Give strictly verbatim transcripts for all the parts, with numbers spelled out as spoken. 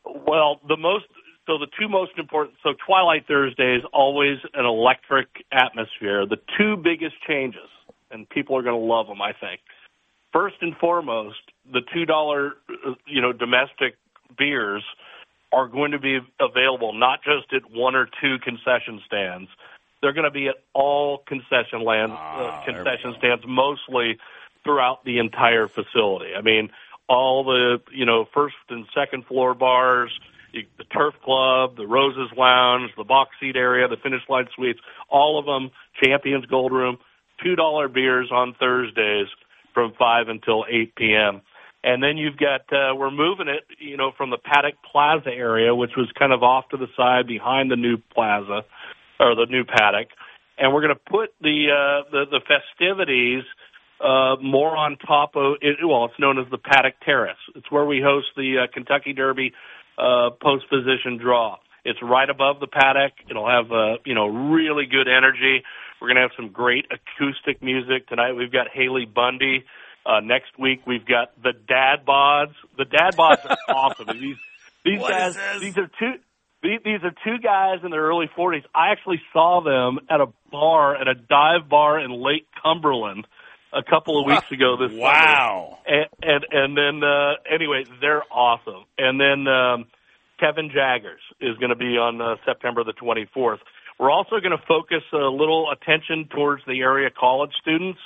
Well, the most so the two most important. So Twilight Thursday is always an electric atmosphere. The two biggest changes, and people are going to love them, I think. First and foremost, the two dollar, you know, domestic beers are going to be available not just at one or two concession stands. They're going to be at all concession land ah, uh, concession stands, mostly throughout the entire facility. I mean, all the, you know, first and second floor bars, the Turf Club, the Roses Lounge, the box seat area, the Finish Line Suites, all of them, Champions Gold Room, two dollar beers on Thursdays from five until eight p.m. And then you've got, uh, we're moving it, you know, from the Paddock Plaza area, which was kind of off to the side behind the new plaza, or the new Paddock, and we're going to put the, uh, the, the festivities Uh, more on top of it. Well, it's known as the Paddock Terrace. It's where we host the uh, Kentucky Derby uh, post-position draw. It's right above the paddock. It'll have, uh, you know, really good energy. We're going to have some great acoustic music. Tonight we've got Haley Bundy. Uh, next week we've got the Dad Bods. The Dad Bods are awesome. These these what guys, these are two. These are two guys in their early forties. I actually saw them at a bar, at a dive bar in Lake Cumberland a couple of weeks ago this wow. summer. And, and, and then, uh, anyway, they're awesome. And then um, Kevin Jaggers is going to be on uh, September the twenty-fourth. We're also going to focus a little attention towards the area college students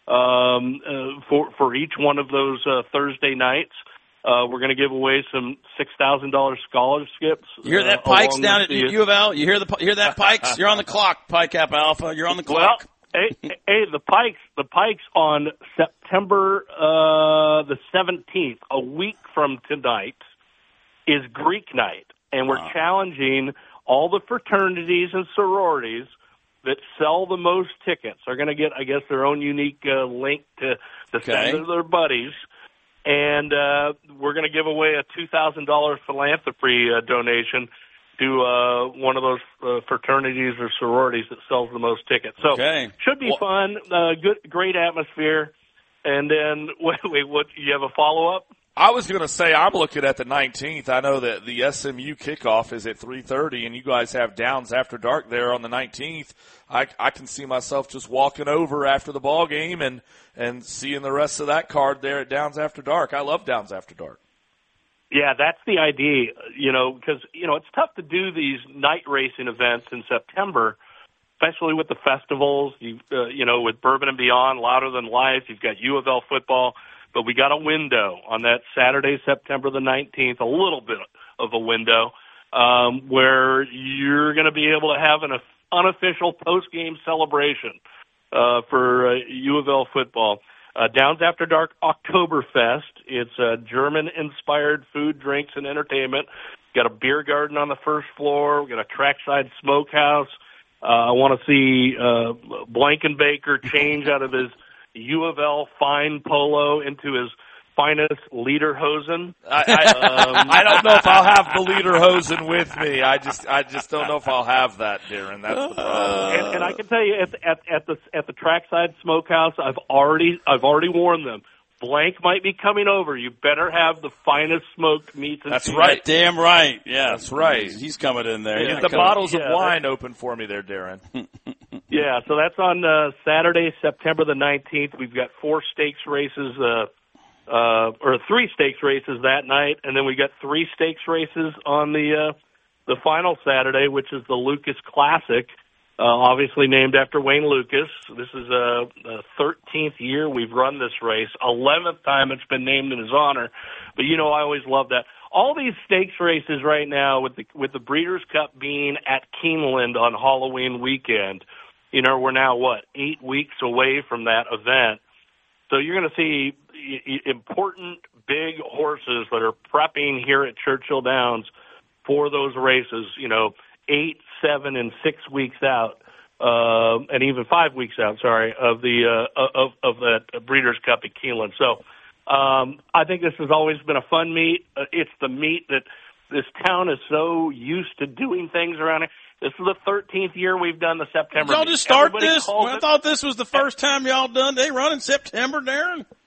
um, uh, for, for each one of those uh, Thursday nights. Uh, we're going to give away some six thousand dollars scholarships. You hear that, uh, Pikes, down at the, U of L? You hear the you hear that, Pikes? You're on the clock, Pi Kappa Alpha. You're on the clock. Well, hey, hey, the Pikes, the Pikes on September uh, the seventeenth, a week from tonight, is Greek night, and we're wow. challenging all the fraternities and sororities that sell the most tickets. They're going to get, I guess, their own unique uh, link to, to okay. send to their buddies. And uh, we're going to give away a two thousand dollars philanthropy uh, donation to uh, one of those uh, fraternities or sororities that sells the most tickets. So okay. should be well, fun, uh, good, great atmosphere. And then, wait, wait, what? You have a follow-up? I was going to say I'm looking at the nineteenth. I know that the S M U kickoff is at three thirty, and you guys have Downs After Dark there on the nineteenth. I, I can see myself just walking over after the ball game and, and seeing the rest of that card there at Downs After Dark. I love Downs After Dark. Yeah, that's the idea, you know, because, you know, it's tough to do these night racing events in September, especially with the festivals, you, uh, you know, with Bourbon and Beyond, Louder Than Life, you've got U of L football. But we got a window on that Saturday, September the nineteenth, a little bit of a window, um, where you're going to be able to have an unofficial post-game celebration uh, for uh, U of L football. Uh, Downs After Dark Oktoberfest. It's uh, German-inspired food, drinks, and entertainment. Got a beer garden on the first floor. We got a trackside smokehouse. Uh, I want to see uh, Blankenbaker change out of his U of L fine polo into his finest lederhosen. I, I, um, I don't know if I'll have the lederhosen with me. I just, I just don't know if I'll have that, Darren. That's the problem. And, and I can tell you, at, at, at the at the trackside smokehouse, I've already, I've already warned them. Blank might be coming over. You better have the finest smoked meats. And That's cheese. right. Damn right. Yeah, that's right. He's coming in there. Get Yeah, the coming. bottles of yeah, wine open for me there, Darren. Yeah, so that's on uh, Saturday, September the nineteenth. We've got four stakes races, uh, uh, or three stakes races that night, and then we got three stakes races on the uh, the final Saturday, which is the Lucas Classic, uh, obviously named after Wayne Lucas. This is uh, the thirteenth year we've run this race, eleventh time it's been named in his honor. But you know, I always love that. All these stakes races right now, with the with the Breeders' Cup being at Keeneland on Halloween weekend. You know, we're now, what, eight weeks away from that event. So you're going to see important, big horses that are prepping here at Churchill Downs for those races, you know, eight, seven, and six weeks out, uh, and even five weeks out, sorry, of the uh, of, of that Breeders' Cup at Keeneland. So um, I think this has always been a fun meet. Uh, it's the meet that this town is so used to doing things around it. This is the thirteenth year we've done the September. Did y'all just start Everybody this? calls I it- thought this was the first time y'all done. They run in September, Darren.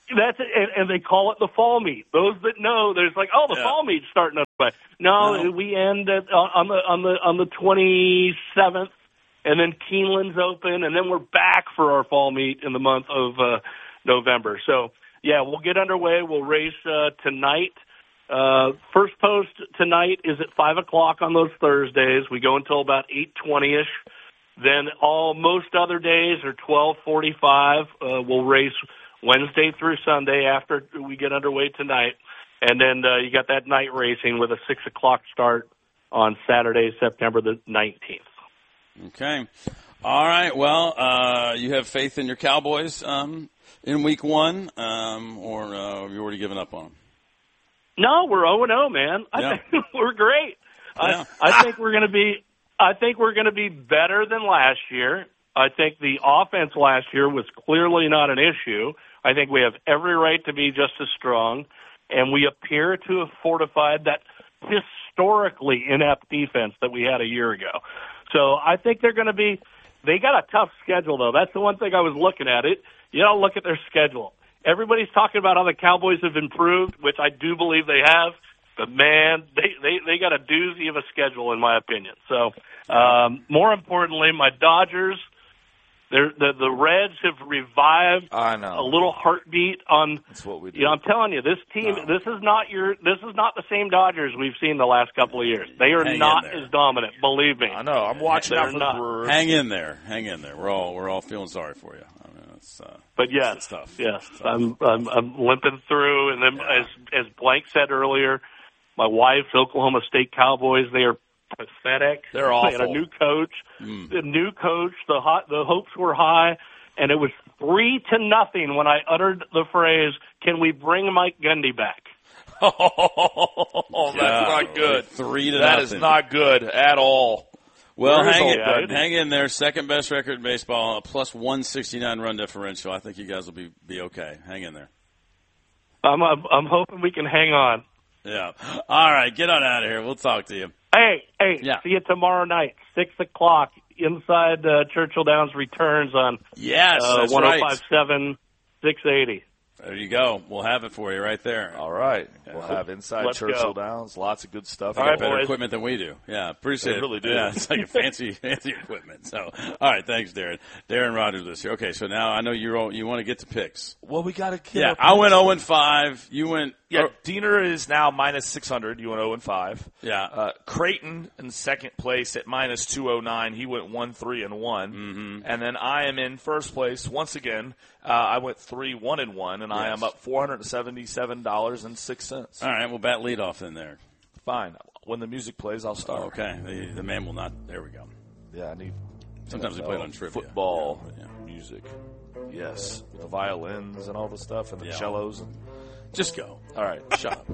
That's it, and, and they call it the fall meet. Those that know, there's like, oh, the Yeah. fall meet's starting up. But no, No. we end at, on the on the on the twenty-seventh, and then Keeneland's open, and then we're back for our fall meet in the month of uh, November. So yeah, we'll get underway. We'll race uh, tonight. Uh, first post tonight is at five o'clock on those Thursdays. We go until about eight twenty ish. Then all most other days are twelve forty-five. Uh, we'll race Wednesday through Sunday after we get underway tonight. And then uh, you got that night racing with a six o'clock start on Saturday, September the nineteenth. Okay. All right. Well, uh, you have faith in your Cowboys um, in week one, um, or uh, have you already given up on them? No, we're oh and oh, man. I Yeah. think we're great. Yeah. I, I think we're going to be I think we're going to be better than last year. I think the offense last year was clearly not an issue. I think we have every right to be just as strong, and we appear to have fortified that historically inept defense that we had a year ago. So I think they're going to be – they got a tough schedule, though. That's the one thing I was looking at. It. You got to look at their schedule. Everybody's talking about how the Cowboys have improved, which I do believe they have. But, man, they, they, they got a doozy of a schedule, in my opinion. So, um, more importantly, my Dodgers – They're, the the Reds have revived I know. a little heartbeat on. That's what we do. You know, I'm telling you, this team. No. This is not your. This is not the same Dodgers we've seen the last couple of years. They are Hang in not there. as dominant. Believe me. I know. I'm watching They're out for not. the Brewers. Hang in there. Hang in there. We're all we're all feeling sorry for you. I mean, it's, uh, But yes, it's tough. yes, It's tough. I'm, I'm I'm limping through. And then, Yeah. as as Blank said earlier, my wife's Oklahoma State Cowboys. They are pathetic. They're They had a awful. new coach. Mm. The new coach. The hot, the hopes were high. And it was three to nothing when I uttered the phrase, "Can we bring Mike Gundy back?" Oh, that's Yeah. not good. Three to That nothing. is not good at all. Well, Where is hang all in, that? hang in there. Second best record in baseball, a plus one sixty-nine run differential. I think you guys will be be okay. Hang in there. I'm I'm, I'm hoping we can hang on. Yeah. All right, get on out of here. We'll talk to you. Hey, hey, Yeah. see you tomorrow night, six o'clock, inside uh, Churchill Downs returns on Yes, uh, that's one oh right. five point seven, six eighty. There you go. We'll have it for you right there. All right. We'll have Inside Let's Churchill go. Downs. Lots of good stuff. They All got right, better boys. equipment than we do. Yeah, appreciate They it. really do. Yeah, it's like a fancy, fancy equipment. So, all right, thanks, Darren. Darren Rogers this year. Okay, so now I know you're all, you want to get to picks. Well, we got to get Yeah, up I went zero and five. You went Yeah, or- Diener is now minus six hundred. You went zero and five. Yeah. Uh, Creighton in second place at minus two oh nine. He went one, three, and one. Mm-hmm. And then I am in first place once again. Uh, I went three, one, and one, and I Yes. am up four hundred seventy-seven dollars and six cents. All right, we'll bat lead off in there. Fine. When the music plays, I'll start. Okay, the, the man will not. There we go. Yeah, I need Sometimes we play it on trivia. football Yeah, yeah. music. Yes, with the violins and all the stuff and the Yeah. cellos. And, Just go. all right, shut up.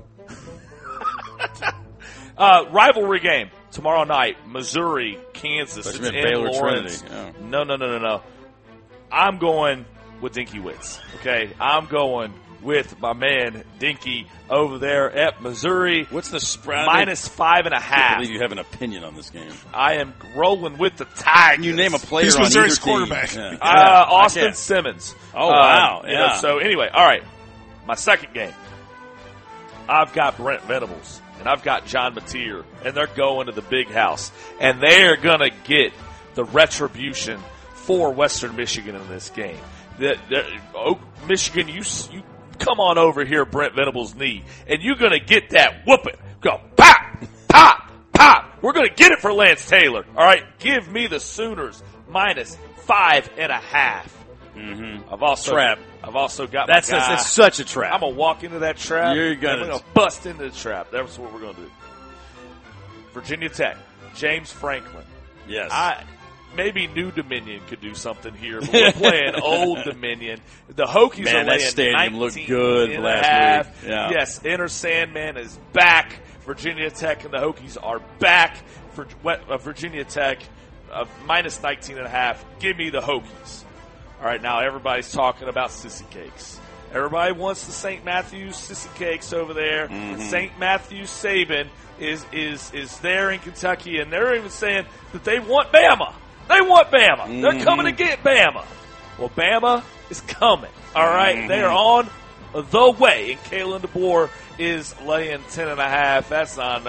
Uh, rivalry game tomorrow night, Missouri, Kansas. Thought you It's meant in Baylor Lawrence. Trinity. Oh. No, no, no, no, no. I'm going with Dinky Witz. Okay, I'm going with my man Dinky over there at Missouri. What's the spread? Minus five and a I can't half. believe you have an opinion on this game. I am rolling with the Tigers. Can you name a player Who's on Missouri's either team? quarterback? Yeah. Uh, Yeah, I Austin can't. Simmons. Oh, wow. Uh, you know, Yeah. so anyway, all right. My second game. I've got Brent Venables and I've got John Mateer, and they're going to the big house, and they're gonna get the retribution for Western Michigan in this game. The, the, oh, Michigan, you you come on over here, Brent Venables' knee, and you're gonna get that whooping. Go pop, pop, pop. We're gonna get it for Lance Taylor. All right, give me the Sooners minus five and a half. Mm-hmm. I've also Trap. I've also got That's, my guy. that's, that's such a trap. I'm gonna walk into that trap. You're gonna- I'm gonna bust into the trap. That's what we're gonna do. Virginia Tech, James Franklin. yes. I maybe New Dominion could do something here, but we're playing Old Dominion. The Hokies Man, are that laying stadium looked nineteen good and last a half. week. Yeah. Yes, Enter Sandman is back. Virginia Tech and the Hokies are back. For uh, Virginia Tech, uh, minus nineteen and a half. Give me the Hokies. All right, now everybody's talking about sissy cakes. Everybody wants the Saint Matthews sissy cakes over there. Mm-hmm. Saint Matthews Saban is is is there in Kentucky, and they're even saying that they want Bama. They want Bama. Mm-hmm. They're coming to get Bama. Well, Bama is coming. All right, Mm-hmm. they are on the way. And Kalen DeBoer is laying ten and a half. That's not enough.